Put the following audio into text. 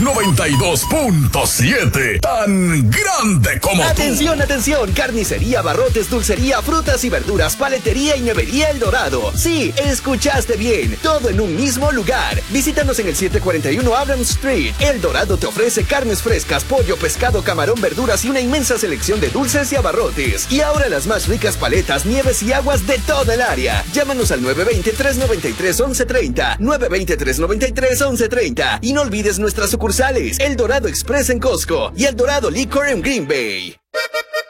92.7. Tan grande como tú. Atención, atención. Carnicería, abarrotes, dulcería, frutas y verduras, paletería y nevería El Dorado. Sí, escuchaste bien. Todo en un mismo lugar. Visítanos en el 741 Abrams Street. El Dorado te ofrece carnes frescas, pollo, pescado, camarón, verduras y una inmensa selección de dulces y abarrotes. Y ahora las más ricas paletas, nieves y aguas de toda el área. Llámanos al 920-393-1130. 920-393-1130. Y no olvides nuestras sucursales. El Dorado Express en Costco y El Dorado Liquor en Green Bay.